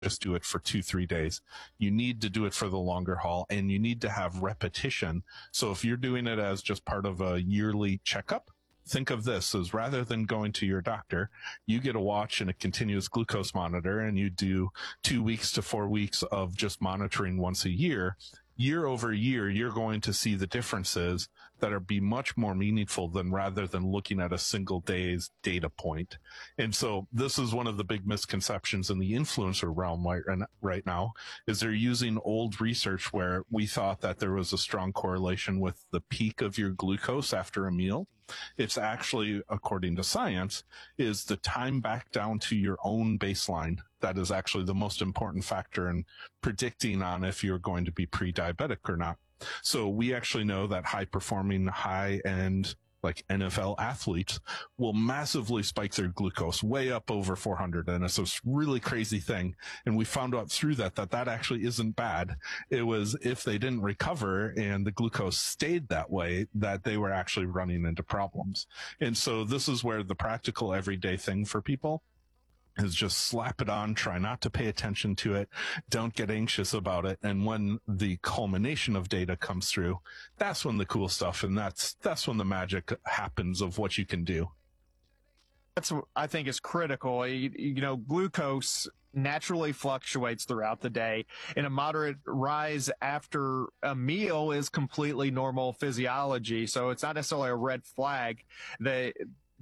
just do it for 2-3 days. You need to do it for the longer haul, and you need to have repetition. So if you're doing it as just part of a yearly checkup, think of this as rather than going to your doctor, you get a watch and a continuous glucose monitor, and you do 2 weeks to 4 weeks of just monitoring once a year. Year over year, you're going to see the differences that are be much more meaningful than rather than looking at a single day's data point. And so this is one of the big misconceptions in the influencer realm right now, is they're using old research where we thought that there was a strong correlation with the peak of your glucose after a meal. It's actually, according to science, is the time back down to your own baseline. That is actually the most important factor in predicting on if you're going to be pre-diabetic or not. So we actually know that high-performing, high-end, like NFL athletes will massively spike their glucose way up over 400. And it's this really crazy thing. And we found out through that actually isn't bad. It was if they didn't recover and the glucose stayed that way, that they were actually running into problems. And so this is where the practical everyday thing for people is just slap it on, try not to pay attention to it, don't get anxious about it. And when the culmination of data comes through, that's when the cool stuff, and that's when the magic happens of what you can do. That's what I think is critical. You know, glucose naturally fluctuates throughout the day, and a moderate rise after a meal is completely normal physiology. So it's not necessarily a red flag. The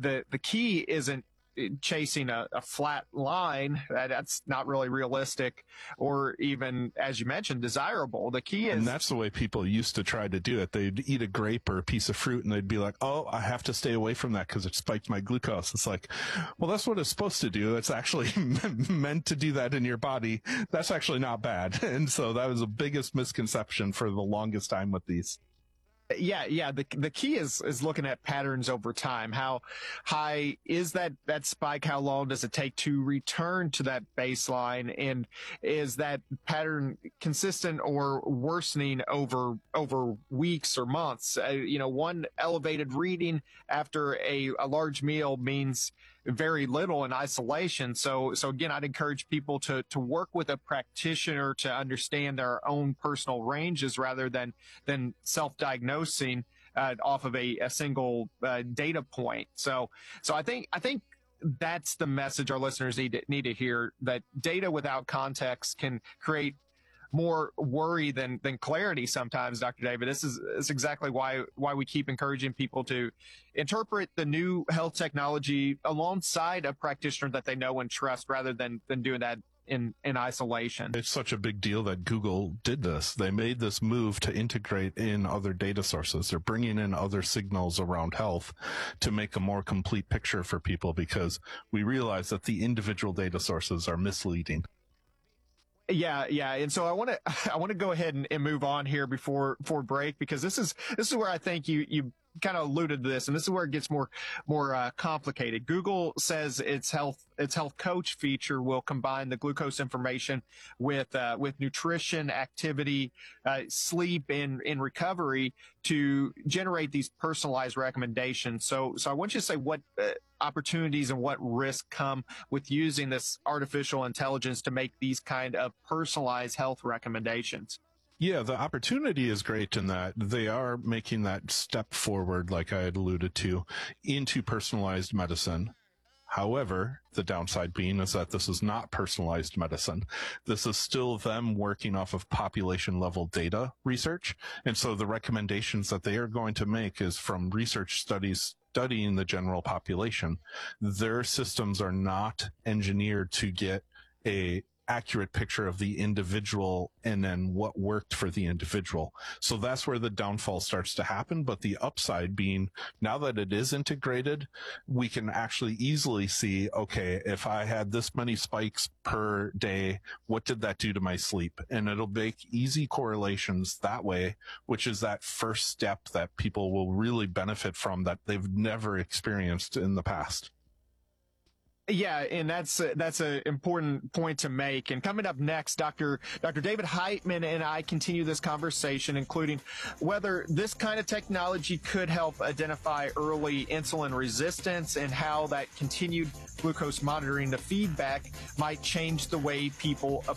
key isn't chasing a flat line. That's not really realistic or even, as you mentioned, desirable. The key is, and that's the way people used to try to do it. They'd eat a grape or a piece of fruit and they'd be like, oh, I have to stay away from that because it spiked my glucose. It's like, well, that's what it's supposed to do. It's actually meant to do that in your body. That's actually not bad. And so that was the biggest misconception for the longest time with these. Yeah. The key is looking at patterns over time. How high is that spike? How long does it take to return to that baseline? And is that pattern consistent or worsening over weeks or months? One elevated reading after a large meal means very little in isolation. So again, I'd encourage people to work with a practitioner to understand their own personal ranges rather than self-diagnosing off of a single data point. So I think that's the message our listeners need to hear, that data without context can create more worry than clarity sometimes, Dr. David. This is exactly why we keep encouraging people to interpret the new health technology alongside a practitioner that they know and trust, rather than doing that in isolation. It's such a big deal that Google did this. They made this move to integrate in other data sources. They're bringing in other signals around health to make a more complete picture for people, because we realize that the individual data sources are misleading. Yeah. And so I want to go ahead and move on here before break, because this is where I think you kind of alluded to this, and this is where it gets more complicated. Google says its health coach feature will combine the glucose information with nutrition, activity, sleep, and recovery to generate these personalized recommendations. So I want you to say what opportunities and what risks come with using this artificial intelligence to make these kind of personalized health recommendations. Yeah, the opportunity is great in that they are making that step forward, like I had alluded to, into personalized medicine. However, the downside being is that this is not personalized medicine. This is still them working off of population level data research. And so the recommendations that they are going to make is from research studies studying the general population. Their systems are not engineered to get a accurate picture of the individual and then what worked for the individual. So that's where the downfall starts to happen. But the upside being, now that it is integrated, we can actually easily see, okay, if I had this many spikes per day, what did that do to my sleep? And it'll make easy correlations that way, which is that first step that people will really benefit from, that they've never experienced in the past. Yeah, and that's a important point to make. And coming up next, Dr. David Heitman and I continue this conversation, including whether this kind of technology could help identify early insulin resistance and how that continued glucose monitoring, the feedback, might change the way people